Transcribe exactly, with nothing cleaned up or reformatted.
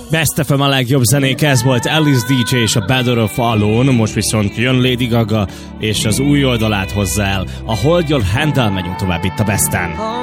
Best ef em a legjobb zenék, ez volt Alice dé dzsé és a Better of Alone, most viszont jön Lady Gaga, és az új oldalát hozzá el. A Hold Your Hand-el megyünk tovább itt a Besten.